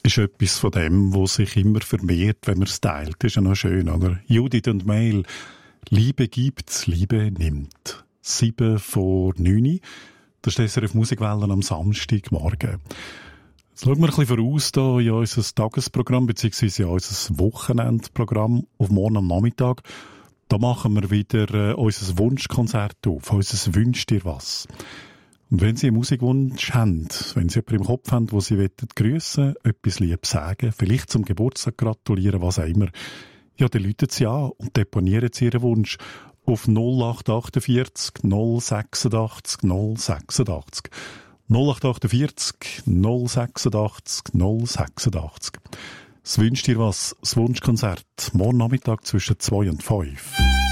ist etwas von dem, was sich immer vermehrt, wenn man es teilt. Das ist ja noch schön, oder? Judith und Mail. Liebe gibt, Liebe nimmt. 7:09. Das ist SRF Musikwellen am Samstagmorgen. Jetzt schauen wir ein bisschen voraus hier in unser Tagesprogramm, beziehungsweise in unser Wochenendprogramm auf morgen am Nachmittag. Da machen wir wieder unser Wunschkonzert auf, unser «Wünsch dir was». Und wenn Sie einen Musikwunsch haben, wenn Sie jemanden im Kopf haben, wo Sie grüssen, etwas lieb sagen, vielleicht zum Geburtstag gratulieren, was auch immer, ja, dann rufen Sie an und deponieren Sie Ihren Wunsch auf 0848 086 086. 0848 086 086. Es wünscht dir was, das Wunschkonzert, morgen Nachmittag zwischen 2 und 5.